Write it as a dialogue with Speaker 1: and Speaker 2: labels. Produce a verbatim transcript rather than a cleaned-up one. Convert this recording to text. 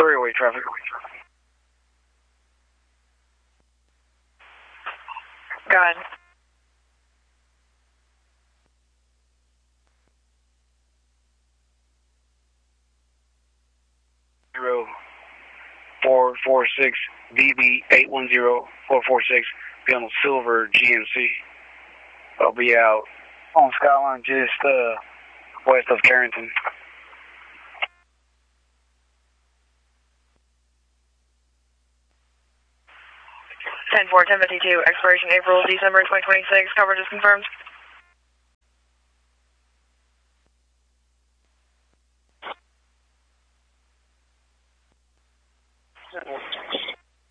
Speaker 1: three-way traffic.
Speaker 2: Go ahead.
Speaker 1: Zero four four six B B eight one zero four four six. Be on a silver G M C. I'll be out on Skyline, just uh, west of Carrington.
Speaker 2: ten four, ten fifty-two, expiration April, December twenty twenty-six. Coverage is confirmed.